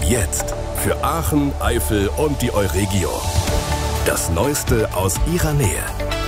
Jetzt für Aachen, Eifel und die Euregio. Das Neueste aus ihrer Nähe.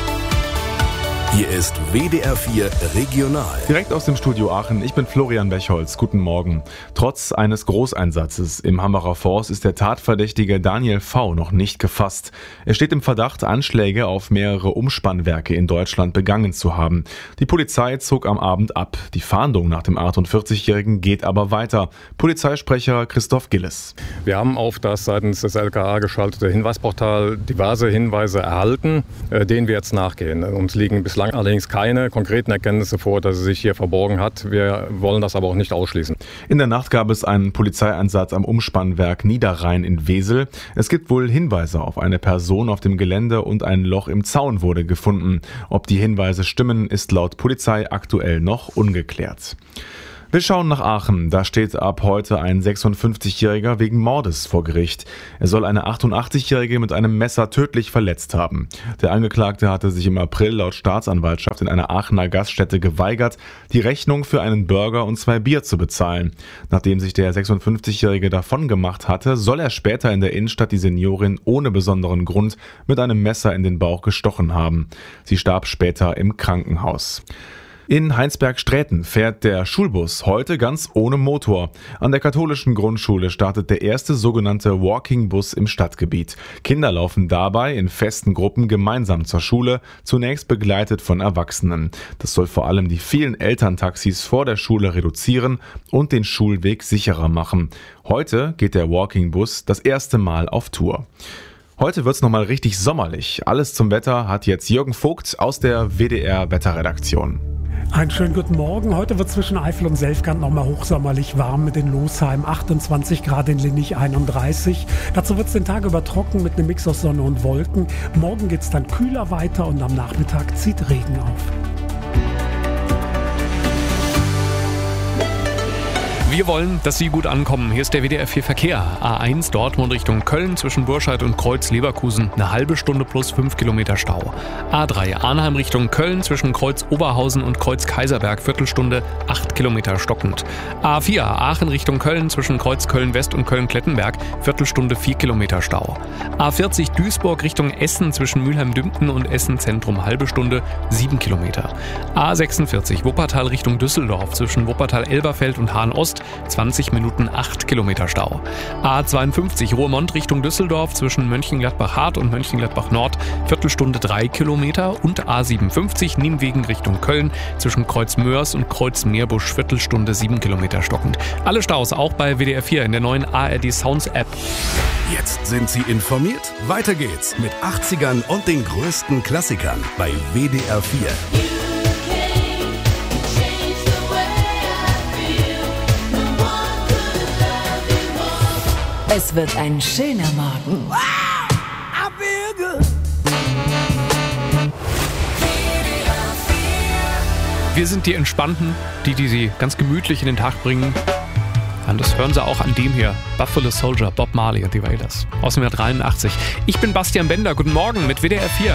Hier ist WDR 4 Regional. Direkt aus dem Studio Aachen, ich bin Florian Bechholz. Guten Morgen. Trotz eines Großeinsatzes im Hambacher Forst ist der Tatverdächtige Daniel V. noch nicht gefasst. Er steht im Verdacht, Anschläge auf mehrere Umspannwerke in Deutschland begangen zu haben. Die Polizei zog am Abend ab. Die Fahndung nach dem 48-Jährigen geht aber weiter. Polizeisprecher Christoph Gilles. Wir haben auf das seitens des LKA geschaltete Hinweisportal diverse Hinweise erhalten, denen wir jetzt nachgehen. Uns liegen bislang allerdings keine konkreten Erkenntnisse vor, dass er sich hier verborgen hat. Wir wollen das aber auch nicht ausschließen. In der Nacht gab es einen Polizeieinsatz am Umspannwerk Niederrhein in Wesel. Es gibt wohl Hinweise auf eine Person auf dem Gelände und ein Loch im Zaun wurde gefunden. Ob die Hinweise stimmen, ist laut Polizei aktuell noch ungeklärt. Wir schauen nach Aachen. Da steht ab heute ein 56-Jähriger wegen Mordes vor Gericht. Er soll eine 88-Jährige mit einem Messer tödlich verletzt haben. Der Angeklagte hatte sich im April laut Staatsanwaltschaft in einer Aachener Gaststätte geweigert, die Rechnung für einen Burger und 2 Bier zu bezahlen. Nachdem sich der 56-Jährige davongemacht hatte, soll er später in der Innenstadt die Seniorin ohne besonderen Grund mit einem Messer in den Bauch gestochen haben. Sie starb später im Krankenhaus. In Heinsberg-Sträten fährt der Schulbus heute ganz ohne Motor. An der katholischen Grundschule startet der erste sogenannte Walking-Bus im Stadtgebiet. Kinder laufen dabei in festen Gruppen gemeinsam zur Schule, zunächst begleitet von Erwachsenen. Das soll vor allem die vielen Elterntaxis vor der Schule reduzieren und den Schulweg sicherer machen. Heute geht der Walking-Bus das erste Mal auf Tour. Heute wird's nochmal richtig sommerlich. Alles zum Wetter hat jetzt Jürgen Vogt aus der WDR-Wetterredaktion. Einen schönen guten Morgen. Heute wird zwischen Eifel und Selfkant nochmal hochsommerlich warm mit den Losheim 28 Grad, in Linnich 31. Dazu wird es den Tag über trocken mit einem Mix aus Sonne und Wolken. Morgen geht es dann kühler weiter und am Nachmittag zieht Regen auf. Wir wollen, dass Sie gut ankommen. Hier ist der WDR 4 Verkehr. A1 Dortmund Richtung Köln zwischen Burscheid und Kreuz Leverkusen eine halbe Stunde plus 5 Kilometer Stau. A3 Arnheim Richtung Köln zwischen Kreuz Oberhausen und Kreuz Kaiserberg Viertelstunde 8 Kilometer stockend. A4 Aachen Richtung Köln zwischen Kreuz Köln West und Köln Klettenberg Viertelstunde 4 Kilometer Stau. A40 Duisburg Richtung Essen zwischen Mülheim-Dümpten und Essen Zentrum halbe Stunde 7 Kilometer. A46 Wuppertal Richtung Düsseldorf zwischen Wuppertal-Elberfeld und Hahn-Ost 20 Minuten 8 Kilometer Stau. A52 Ruhrmond Richtung Düsseldorf zwischen Mönchengladbach-Hart und Mönchengladbach-Nord Viertelstunde 3 Kilometer und A57 Nimwegen Richtung Köln zwischen Kreuz Mörs und Kreuz Meerbusch Viertelstunde 7 Kilometer stockend. Alle Staus auch bei WDR 4 in der neuen ARD Sounds App. Jetzt sind Sie informiert. Weiter geht's mit 80ern und den größten Klassikern bei WDR 4. Es wird ein schöner Morgen. Wow, I feel good. Wir sind die Entspannten, die Sie ganz gemütlich in den Tag bringen. Und das hören Sie auch an dem hier. Buffalo Soldier, Bob Marley und die Wailers. Aus dem Jahr 83. Ich bin Bastian Bender. Guten Morgen mit WDR 4.